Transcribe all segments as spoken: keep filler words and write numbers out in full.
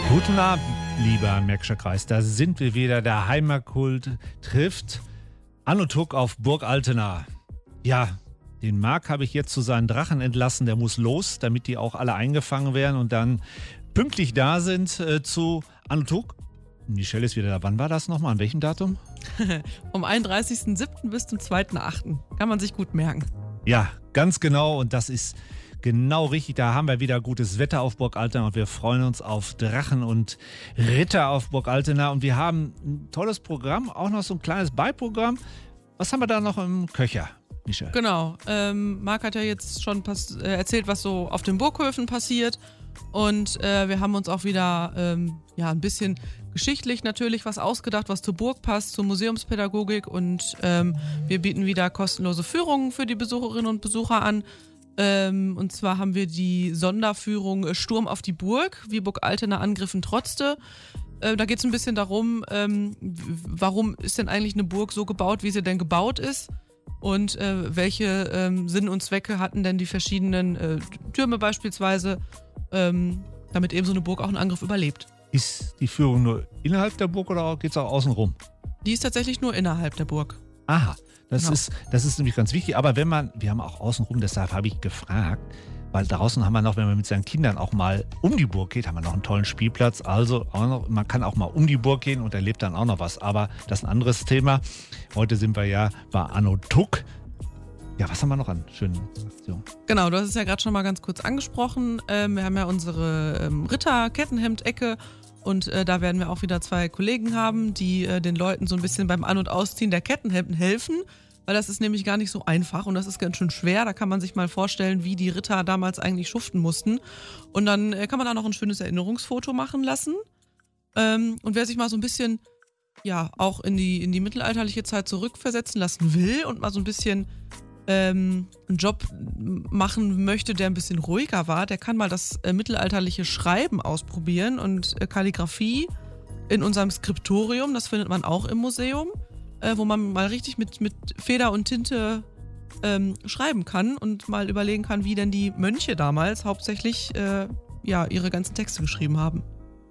Guten Abend, lieber Märkischer Kreis. Da sind wir wieder. Der Heimatkult trifft Anno Tuck auf Burg Altena. Ja, den Marc habe ich jetzt zu seinen Drachen entlassen. Der muss los, damit die auch alle eingefangen werden und dann pünktlich da sind äh, zu Anno Tuck. Michelle ist wieder da. Wann war das nochmal? An welchem Datum? Vom einunddreißigsten siebten bis zum zweiten achten Kann man sich gut merken. Ja, ganz genau. Und das ist genau richtig. Da haben wir wieder gutes Wetter auf Burg Altena und wir freuen uns auf Drachen und Ritter auf Burg Altena. Und wir haben ein tolles Programm, auch noch so ein kleines Beiprogramm. Was haben wir da noch im Köcher, Michelle? Genau. Ähm, Marc hat ja jetzt schon pass- äh, erzählt, was so auf den Burghöfen passiert. Und äh, wir haben uns auch wieder ähm, ja, ein bisschen geschichtlich natürlich was ausgedacht, was zur Burg passt, zur Museumspädagogik. Und ähm, wir bieten wieder kostenlose Führungen für die Besucherinnen und Besucher an. Ähm, und zwar haben wir die Sonderführung Sturm auf die Burg, wie Burg Altena Angriffen trotzte. Äh, da geht es ein bisschen darum, ähm, warum ist denn eigentlich eine Burg so gebaut, wie sie denn gebaut ist? Und äh, welche ähm, Sinn und Zwecke hatten denn die verschiedenen äh, Türme beispielsweise, ähm, damit eben so eine Burg auch einen Angriff überlebt. Ist die Führung nur innerhalb der Burg oder geht es auch außen rum? Die ist tatsächlich nur innerhalb der Burg. Aha, das, Genau. ist, das ist nämlich ganz wichtig. Aber wenn man, wir haben auch außen rum, deshalb habe ich gefragt, weil draußen haben wir noch, wenn man mit seinen Kindern auch mal um die Burg geht, haben wir noch einen tollen Spielplatz. Also auch noch, man kann auch mal um die Burg gehen und erlebt dann auch noch was. Aber das ist ein anderes Thema. Heute sind wir ja bei Anno Tuck. Ja, was haben wir noch an schönen Aktionen? Genau, du hast es ja gerade schon mal ganz kurz angesprochen. Ähm, wir haben ja unsere ähm, Ritter-Kettenhemd-Ecke und äh, da werden wir auch wieder zwei Kollegen haben, die äh, den Leuten so ein bisschen beim An- und Ausziehen der Kettenhemden helfen, weil das ist nämlich gar nicht so einfach und das ist ganz schön schwer. Da kann man sich mal vorstellen, wie die Ritter damals eigentlich schuften mussten. Und dann äh, kann man da noch ein schönes Erinnerungsfoto machen lassen. Ähm, und wer sich mal so ein bisschen, ja, auch in die, in die mittelalterliche Zeit zurückversetzen lassen will und mal so ein bisschen ähm, einen Job machen möchte, der ein bisschen ruhiger war, der kann mal das äh, mittelalterliche Schreiben ausprobieren und äh, Kalligrafie in unserem Skriptorium, das findet man auch im Museum, äh, wo man mal richtig mit, mit Feder und Tinte ähm, schreiben kann und mal überlegen kann, wie denn die Mönche damals hauptsächlich äh, ja, ihre ganzen Texte geschrieben haben.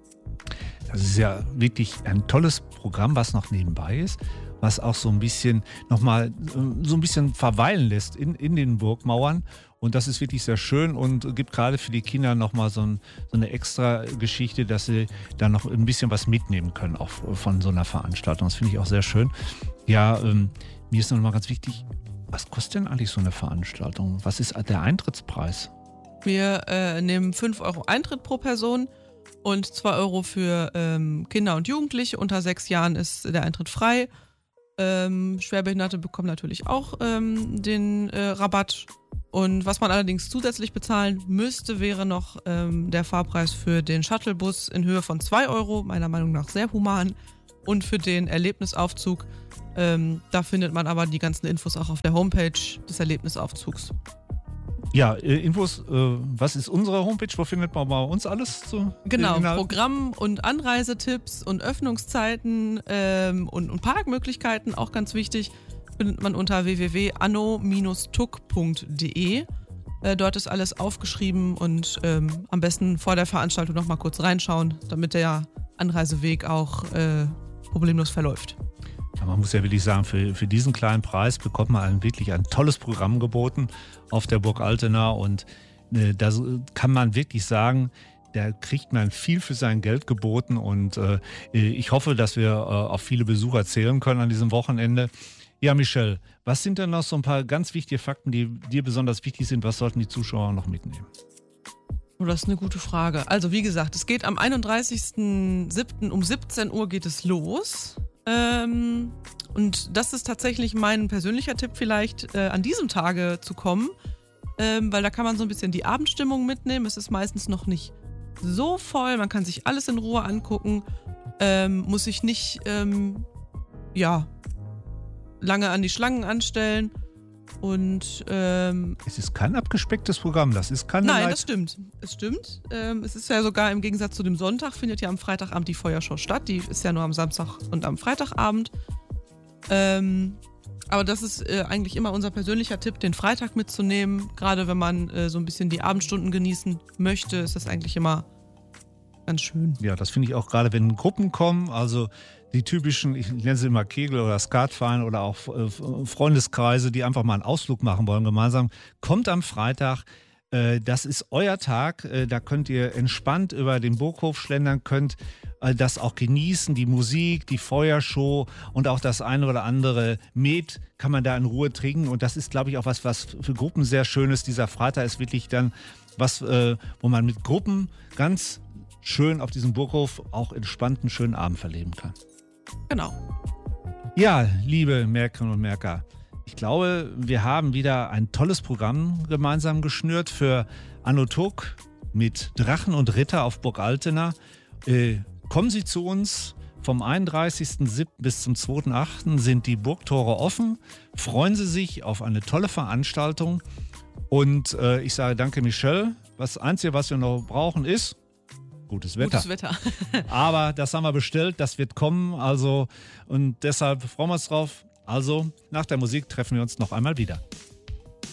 Das ist ja wirklich ein tolles Programm, was noch nebenbei ist, was auch so ein bisschen nochmal so ein bisschen verweilen lässt in, in den Burgmauern. Und das ist wirklich sehr schön und gibt gerade für die Kinder nochmal so, ein, so eine extra Geschichte, dass sie da noch ein bisschen was mitnehmen können, auch von so einer Veranstaltung. Das finde ich auch sehr schön. Ja, ähm, mir ist noch mal ganz wichtig, was kostet denn eigentlich so eine Veranstaltung? Was ist der Eintrittspreis? Wir äh, nehmen fünf Euro Eintritt pro Person und zwei Euro für ähm, Kinder und Jugendliche. Unter sechs Jahren ist der Eintritt frei. Ähm, Schwerbehinderte bekommen natürlich auch ähm, den äh, Rabatt. Und was man allerdings zusätzlich bezahlen müsste, wäre noch ähm, der Fahrpreis für den Shuttlebus in Höhe von zwei Euro, meiner Meinung nach sehr human. Und für den Erlebnisaufzug, ähm, da findet man aber die ganzen Infos auch auf der Homepage des Erlebnisaufzugs. Ja, äh, Infos, äh, was ist unsere Homepage? Wo findet man bei uns alles? So Genau, Inhalt? Programm- und Anreisetipps und Öffnungszeiten ähm, und, und Parkmöglichkeiten, auch ganz wichtig, findet man unter w w w punkt anno Bindestrich tuck punkt d e. Äh, dort ist alles aufgeschrieben und ähm, am besten vor der Veranstaltung noch mal kurz reinschauen, damit der Anreiseweg auch äh, problemlos verläuft. Ja, man muss ja wirklich sagen, für, für diesen kleinen Preis bekommt man ein, wirklich ein tolles Programm geboten auf der Burg Altena und äh, da kann man wirklich sagen, da kriegt man viel für sein Geld geboten und äh, ich hoffe, dass wir äh, auf viele Besucher zählen können an diesem Wochenende. Ja, Michelle, was sind denn noch so ein paar ganz wichtige Fakten, die dir besonders wichtig sind? Was sollten die Zuschauer noch mitnehmen? Oh, das ist eine gute Frage. Also wie gesagt, es geht am einunddreißigsten siebten um siebzehn Uhr geht es los. Ähm, und das ist tatsächlich mein persönlicher Tipp vielleicht, äh, an diesem Tage zu kommen, ähm, weil da kann man so ein bisschen die Abendstimmung mitnehmen. Es ist meistens noch nicht so voll, man kann sich alles in Ruhe angucken, ähm, muss sich nicht ähm, ja, lange an die Schlangen anstellen. Und ähm, es ist kein abgespecktes Programm, das ist keine Nein, Leit- das stimmt. Es stimmt. Ähm, es ist ja sogar im Gegensatz zu dem Sonntag, findet ja am Freitagabend die Feuershow statt. Die ist ja nur am Samstag und am Freitagabend. Ähm, aber das ist äh, eigentlich immer unser persönlicher Tipp, den Freitag mitzunehmen. Gerade wenn man äh, so ein bisschen die Abendstunden genießen möchte, ist das eigentlich immer ganz schön. Ja, das finde ich auch gerade, wenn Gruppen kommen, also die typischen, ich nenne sie immer Kegel- oder Skatvereine oder auch äh, Freundeskreise, die einfach mal einen Ausflug machen wollen gemeinsam, kommt am Freitag. Äh, das ist euer Tag. Äh, da könnt ihr entspannt über den Burghof schlendern, könnt äh, das auch genießen, die Musik, die Feuershow und auch das eine oder andere Met kann man da in Ruhe trinken. Und das ist, glaube ich, auch was, was für Gruppen sehr schön ist. Dieser Freitag ist wirklich dann was, äh, wo man mit Gruppen ganz schön auf diesem Burghof auch entspannten, schönen Abend verleben kann. Genau. Ja, liebe Merkerinnen und Merker, ich glaube, wir haben wieder ein tolles Programm gemeinsam geschnürt für Anno Tuck mit Drachen und Ritter auf Burg Altena. Äh, kommen Sie zu uns. Vom einunddreißigsten siebten bis zum zweiten achten sind die Burgtore offen. Freuen Sie sich auf eine tolle Veranstaltung. Und äh, ich sage danke, Michelle. Das Einzige, was wir noch brauchen, ist gutes Wetter. Gutes Wetter. Aber das haben wir bestellt, das wird kommen. Also, und deshalb freuen wir uns drauf. Also, nach der Musik treffen wir uns noch einmal wieder.